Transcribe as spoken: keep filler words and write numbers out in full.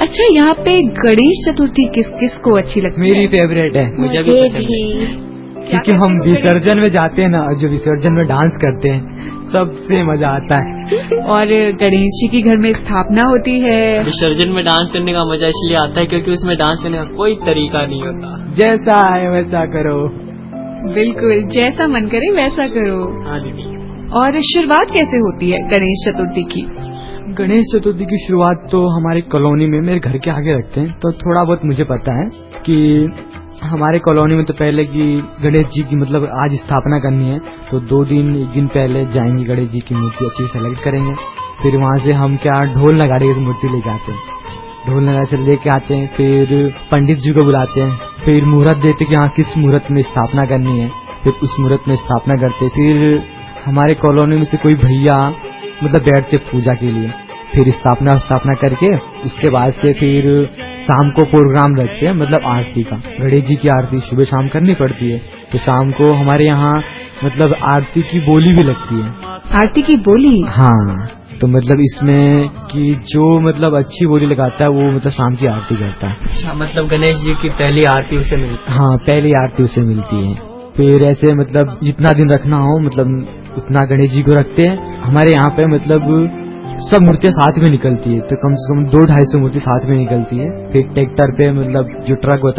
अच्छा, यहाँ पे गणेश चतुर्थी किस किस को अच्छी लगती है? मेरी फेवरेट है, मुझे भी पसंद है। क्योंकि हम विसर्जन में जाते हैं ना, जो विसर्जन में डांस करते हैं, सबसे मजा आता है। और गणेश जी की घर में स्थापना होती है। विसर्जन में डांस करने का मजा इसलिए आता है क्योंकि उसमें डांस करने का कोई तरीका नहीं होता, जैसा है वैसा करो। बिल्कुल, जैसा मन करे वैसा करो। हाँ दीदी। और शुरुआत कैसे होती है गणेश चतुर्थी की? गणेश चतुर्थी की शुरुआत तो हमारी कॉलोनी में मेरे घर के आगे रखते हैं, तो थोड़ा बहुत मुझे पता है कि हमारे कॉलोनी में तो पहले की गणेश जी की मतलब आज स्थापना करनी है, तो दो दिन एक दिन पहले जाएंगे, गणेश जी की मूर्ति अच्छी सेलेक्ट करेंगे, फिर वहाँ से हम क्या ढोल नगाड़े की मूर्ति लेके आते हैं, ढोल नगाड़े से लेके आते हैं, फिर पंडित जी को बुलाते हैं, फिर मुहूर्त देते कि हाँ किस मुहूर्त में स्थापना करनी है, फिर उस मुहूर्त में स्थापना करते। फिर हमारे कॉलोनी में से कोई भैया मतलब बैठते पूजा के लिए, फिर स्थापना स्थापना करके उसके बाद से फिर शाम को प्रोग्राम रखते हैं, मतलब आरती का। गणेश जी की आरती सुबह शाम करनी पड़ती है, तो शाम को हमारे यहाँ मतलब आरती की बोली भी लगती है। आरती की बोली? हाँ, तो मतलब इसमें कि जो मतलब अच्छी बोली लगाता है वो मतलब शाम की आरती करता है। अच्छा, मतलब गणेश जी की पहली आरती उसे मिलती है? हाँ, पहली आरती उसे मिलती है। फिर ऐसे मतलब जितना दिन रखना हो मतलब उतना गणेश जी को रखते हैं। हमारे यहाँ पे मतलब सब मूर्तियाँ साथ में निकलती है, तो कम से कम दो ढाई सौ मूर्ति साथ में निकलती है। फिर ट्रैक्टर पे मतलब जो ट्रक होता